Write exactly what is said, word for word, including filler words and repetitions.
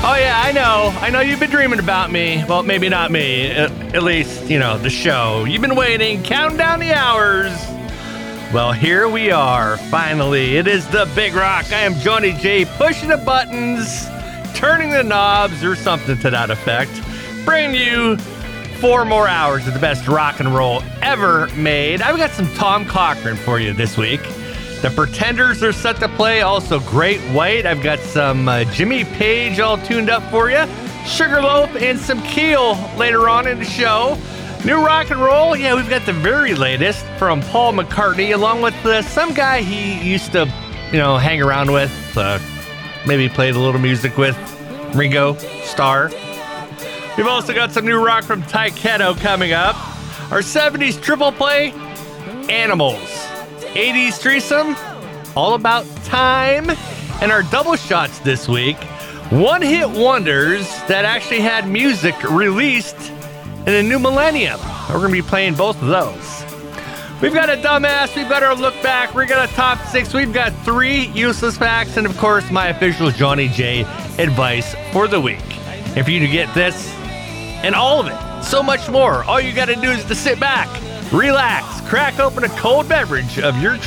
Oh, yeah, I know. I know you've been dreaming about me. Well, maybe not me. At, at least, you know, the show. You've been waiting, counting down the hours. Well, here we are, finally. It is the Big Rock. I am Johnny J, pushing the buttons, turning the knobs, or something to that effect. Bringing you four more hours of the best rock and roll ever made. I've got some Tom Cochrane for you this week. The Pretenders are set to play, also Great White. I've got some uh, Jimmy Page all tuned up for you. Sugarloaf and some Keel later on in the show. New rock and roll, yeah, we've got the very latest from Paul McCartney, along with uh, some guy he used to, you know, hang around with, uh, maybe played a little music with, Ringo Starr. We've also got some new rock from Tyketto coming up. Our seventies triple play, Animals. eighties threesome, All About Time. And our double shots this week, one-hit wonders that actually had music released in the new millennium. We're going to be playing both of those. We've got a dumbass, we've got our look back, we've got a top six, we've got three useless facts, and of course my official Johnny J advice for the week. If you to get this and all of it, so much more, all you got to do is to sit back, relax, crack open a cold beverage of your choice.